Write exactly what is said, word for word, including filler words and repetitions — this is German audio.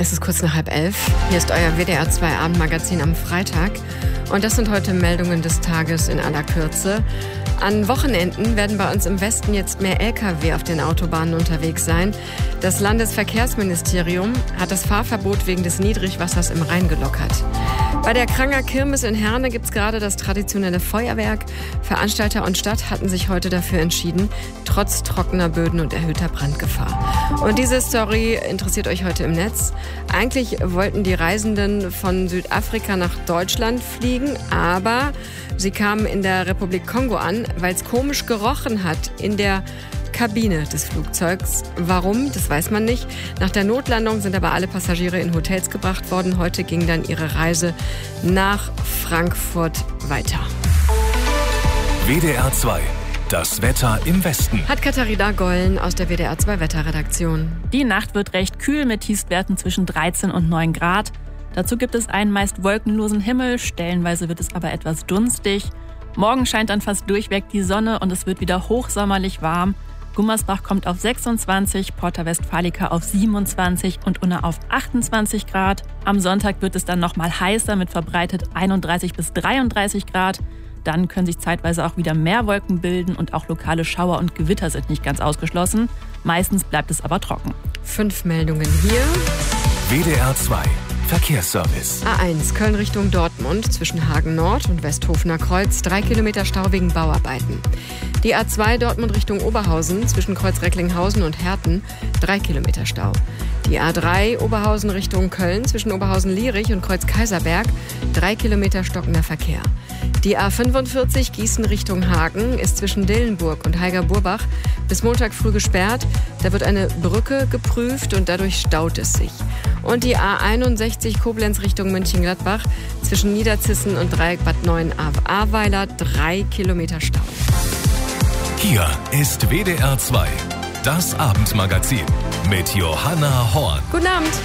Es ist kurz nach halb elf. Hier ist euer W D R zwei Abendmagazin am Freitag. Und das sind heute Meldungen des Tages in aller Kürze. An Wochenenden werden bei uns im Westen jetzt mehr L K W auf den Autobahnen unterwegs sein. Das Landesverkehrsministerium hat das Fahrverbot wegen des Niedrigwassers im Rhein gelockert. Bei der Kranger Kirmes in Herne gibt es gerade das traditionelle Feuerwerk. Veranstalter und Stadt hatten sich heute dafür entschieden, trotz trockener Böden und erhöhter Brandgefahr. Und diese Story interessiert euch heute im Netz. Eigentlich wollten die Reisenden von Südafrika nach Deutschland fliegen, aber sie kamen in der Republik Kongo an, weil es komisch gerochen hat in der Kabine des Flugzeugs. Warum? Das weiß man nicht. Nach der Notlandung sind aber alle Passagiere in Hotels gebracht worden. Heute ging dann ihre Reise nach Frankfurt weiter. W D R zwei. Das Wetter im Westen. Hat Katharina Gollen aus der W D R zwei Wetterredaktion. Die Nacht wird recht kühl mit Tiefstwerten zwischen dreizehn und neun Grad. Dazu gibt es einen meist wolkenlosen Himmel. Stellenweise wird es aber etwas dunstig. Morgen scheint dann fast durchweg die Sonne und es wird wieder hochsommerlich warm. Gummersbach kommt auf sechsundzwanzig, Porta Westfalica auf siebenundzwanzig und Unna auf achtundzwanzig Grad. Am Sonntag wird es dann nochmal heißer mit verbreitet einunddreißig bis dreiunddreißig Grad. Dann können sich zeitweise auch wieder mehr Wolken bilden und auch lokale Schauer und Gewitter sind nicht ganz ausgeschlossen. Meistens bleibt es aber trocken. Fünf Meldungen hier. W D R zwei. Verkehrsservice. A eins, Köln Richtung Dortmund, zwischen Hagen Nord und Westhofener Kreuz, drei Kilometer Stau wegen Bauarbeiten. Die A zwei Dortmund Richtung Oberhausen, zwischen Kreuz Recklinghausen und Herten, drei Kilometer Stau. Die A drei Oberhausen Richtung Köln, zwischen Oberhausen-Lierich und Kreuz Kaiserberg, drei Kilometer stockender Verkehr. Die A fünfundvierzig Gießen Richtung Hagen ist zwischen Dillenburg und Heiger-Burbach bis Montag früh gesperrt. Da wird eine Brücke geprüft und dadurch staut es sich. Und die A einundsechzig Koblenz Richtung Mönchengladbach zwischen Niederzissen und Dreieck Bad Neuenahr-Ahrweiler, drei Kilometer Stau. Hier ist W D R zwei, das Abendmagazin mit Johanna Horn. Guten Abend.